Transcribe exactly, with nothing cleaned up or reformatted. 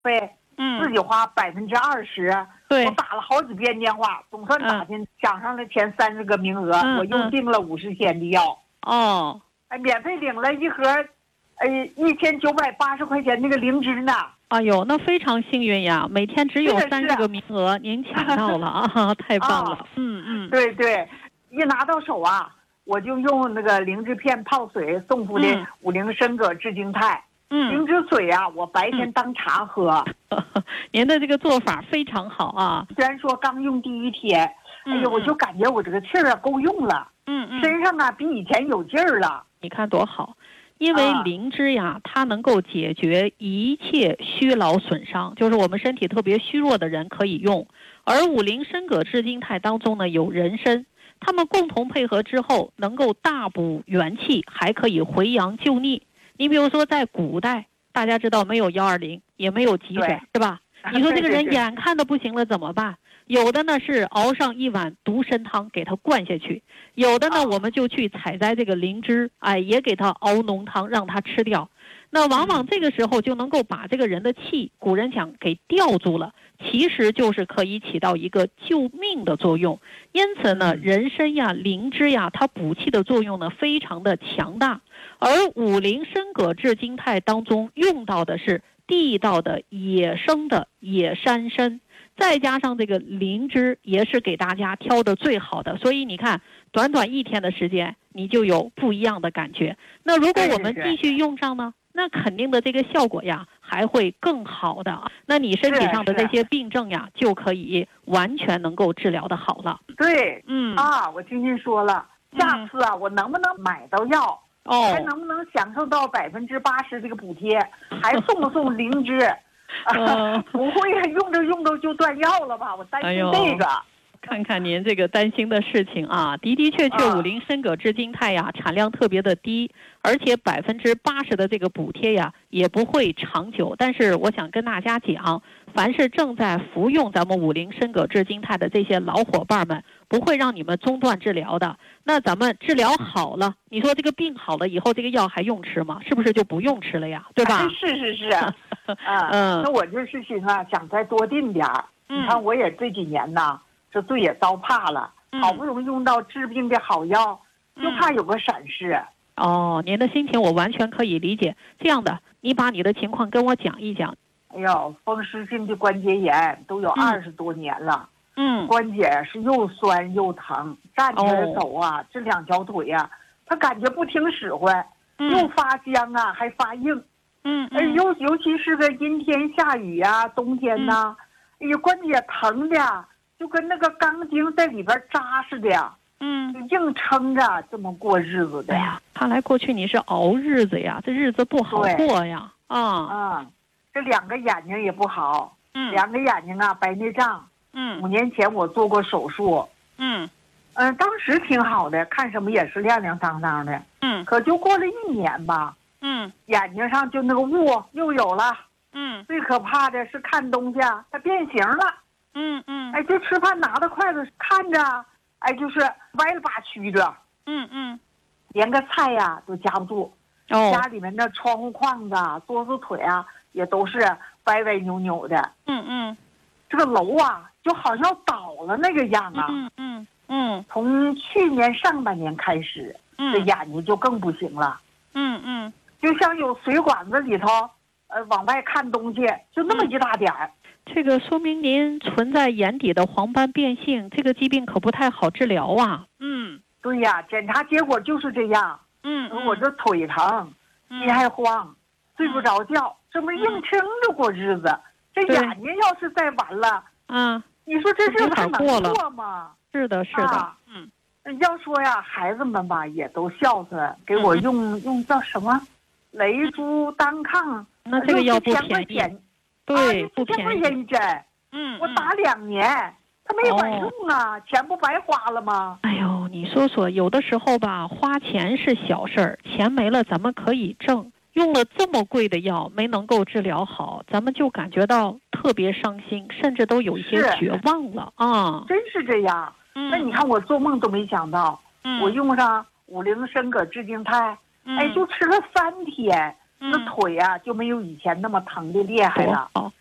费， 嗯， 自己花百分之二十。 对， 我打了好几遍电话，总算打进抢上了前三十个名额， 嗯、 我又订了五十天的药。 哦， 哎，免费领了一盒，呃，一千九百八十块钱那个灵芝呢。 哎呦，那非常幸运呀！每天只有三十个名额，您抢到了啊，太棒了！啊、嗯嗯， 对对，一拿到手啊，我就用那个灵芝片泡水送服的五灵参葛治惊泰。嗯，灵芝水啊，我白天当茶喝。 嗯、您的这个做法非常好啊！ 虽然说刚用第一天，哎呦，我就感觉我这个气儿啊够用了， 嗯嗯， 身上啊比以前有劲儿了。 你看多好！因为灵芝呀，它能够解决一切虚劳损伤，就是我们身体特别虚弱的人可以用。而五灵参葛治惊泰当中呢有人参，它们共同配合之后，能够大补元气，还可以回阳救逆。你比如说在古代，大家知道没有幺二零，也没有急诊，是吧？你说这个人眼看的不行了怎么办？有的呢是熬上一碗独参汤给他灌下去，有的呢我们就去采摘这个灵芝，哎，也给他熬浓汤让他吃掉。那往往这个时候就能够把这个人的气，古人讲给吊住了，其实就是可以起到一个救命的作用。因此呢，人参呀、灵芝呀，它补气的作用呢非常的强大。而五灵参葛治惊泰当中用到的是地道的野生的野山参。再加上这个灵芝也是给大家挑的最好的，所以你看短短一天的时间你就有不一样的感觉。那如果我们继续用上呢，那肯定的这个效果呀还会更好的，那你身体上的这些病症呀就可以完全能够治疗的好了。 对， 嗯啊，我听您说了，下次啊、嗯、我能不能买到药，哦，还能不能享受到百分之八十这个补贴，还送不送灵芝？呃、不会用着用着就断药了吧？我担心这个。哎、 看看您这个担心的事情啊，的的确确，五灵参葛治惊泰呀，产量特别的低，而且百分之八十的这个补贴呀也不会长久。但是我想跟大家讲，凡是正在服用咱们五灵参葛治惊泰的这些老伙伴们，不会让你们中断治疗的。那咱们治疗好了，你说这个病好了以后，这个药还用吃吗？是不是就不用吃了呀？对吧？ 是是是。啊，嗯，那我就是寻思想再多订点儿。嗯、你看，我也这几年呐，这罪也遭怕了，嗯、好不容易用到治病的好药，就怕有个闪失。 嗯、哦，您的心情我完全可以理解。这样的，你把你的情况跟我讲一讲。 哎呦，风湿性的关节炎都有二十多年了。 嗯， 关节是又酸又疼，站起来走啊，哦、这两条腿呀、啊，它感觉不听使唤，嗯、又发僵啊，还发硬。 嗯， 哎，尤尤其是个阴天下雨呀、啊，冬天呐、嗯，哎呀，关节疼的就跟那个钢筋在里边扎似的， 嗯， 硬撑着这么过日子的。 哎呀，看来过去你是熬日子呀，这日子不好过呀。啊啊、嗯，这两个眼睛也不好， 嗯， 两个眼睛啊白内障， 嗯， 五年前我做过手术， 嗯， 嗯、呃，当时挺好的，看什么也是亮亮堂堂的， 嗯， 可就过了一年吧。 嗯， 眼睛上就那个雾又有了， 嗯， 最可怕的是看东西啊，它变形了， 嗯嗯， 哎，就吃饭拿着筷子看着，哎，就是歪了八曲的， 嗯嗯， 连个菜呀、啊、都夹不住， 哦， 家里面的窗户框子、桌子腿啊也都是歪歪扭扭的， 嗯嗯， 这个楼啊就好像倒了那个样啊， 嗯嗯嗯， 从去年上半年开始， 嗯、 这眼睛就更不行了， 嗯嗯。 就像有水管子里头，呃，往外看东西，就那么一大点儿、嗯。 这个说明您存在眼底的黄斑变性，这个疾病可不太好治疗啊。嗯， 对呀，检查结果就是这样。 嗯，嗯我这腿疼，心还慌，嗯、睡不着觉，这不硬撑着过日子。嗯、这眼睛要是再完了， 嗯， 你说这日子还能过吗？ 是的，是的。 啊、嗯，要说呀，孩子们吧也都孝顺，给我用、嗯、用叫什么？雷珠单抗， 那这个药不便宜，对，不便宜， 块钱一针， 嗯， 我打两年，它没管用啊，哦、钱不白花了吗？ 哎呦，你说说，有的时候吧，花钱是小事儿，钱没了咱们可以挣，用了这么贵的药没能够治疗好，咱们就感觉到特别伤心，甚至都有一些绝望了啊！ 真是这样。 嗯、 那你看我做梦都没想到， 嗯、 我用上五灵参葛治惊泰。哎，就吃了三天，那、嗯、腿啊就没有以前那么疼的厉害了。 哦，